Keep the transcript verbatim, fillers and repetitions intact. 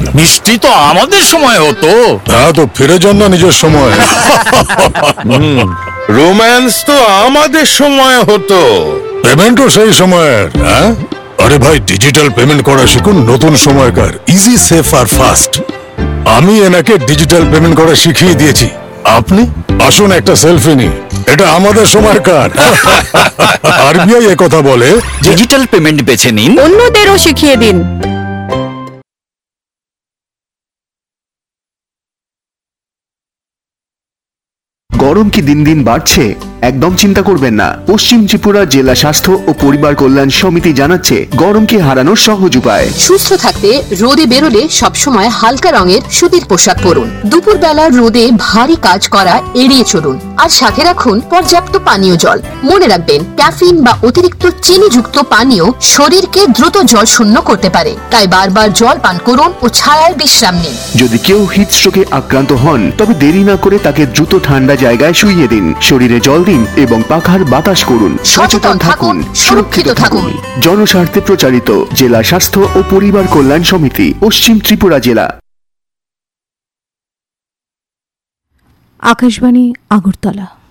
মিষ্টি তো আমাদের সময় হতো। হ্যাঁ, তো ফিরে যান না নিজের সময়। রোম্যান্স তো আমাদের সময় হতো। পেমেন্টও সেই সময়ের। হ্যাঁ, আরে ভাই, ডিজিটাল পেমেন্ট করা শিখুন নতুন সময়কার। ইজি, সেফ আর ফাস্ট। আমি এনাকে ডিজিটাল পেমেন্ট করা শিখিয়ে দিয়েছি। আপনি আসুন একটা সেলফি নি, এটা আমাদের সময়কার। আরবিআই এ কথা বলে, ডিজিটাল পেমেন্ট বেছে নিন, অন্যদেরও শিখিয়ে দিন। গরম কি দিন দিন বাড়ছে? একদম চিন্তা করবেন না। পশ্চিম ত্রিপুরা জেলা স্বাস্থ্য ও পরিবার কল্যাণ সমিতি জানাচ্ছে গরমকে হারানোর সহজ উপায়। সুস্থ থাকতে রোদে বেরোলে সবসময় হালকা রঙের সুতির পোশাক পরুন। দুপুর বেলা রোদে ভারী কাজ করা এড়িয়ে চলুন, আর সাথে রাখুন পর্যাপ্ত পানীয় জল। মনে রাখবেন, ক্যাফিন বা অতিরিক্ত চিনিযুক্ত পানীয় শরীরকে দ্রুত জল শূন্য করতে পারে, তাই বারবার জল পান করুন ও ছায়ায় বিশ্রাম নিন। যদি কেউ হিট স্ট্রোকে আক্রান্ত হন, তবে দেরি না করে তাকে দ্রুত ঠান্ডা জায়গায় শুইয়ে দিন, শরীরে জল দিন এবং পাখার বাতাস করুন। সচেতন থাকুন, সুরক্ষিত থাকুন। জনস্বার্থে প্রচারিত জেলা স্বাস্থ্য ও পরিবার কল্যাণ সমিতি, পশ্চিম ত্রিপুরা জেলা। আকাশবাণী আগরতলা।